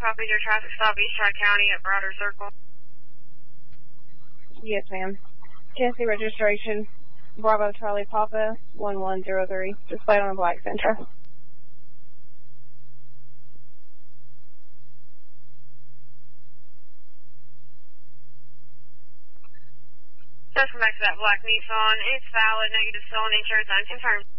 copies your traffic stop, East Tri-County at Browder Circle. Yes, ma'am. Tennessee registration, Bravo Charlie Papa, 1103, displayed on the black Sentra. Just come back to that black Nissan. It's valid, negative stolen insurance, unconfirmed.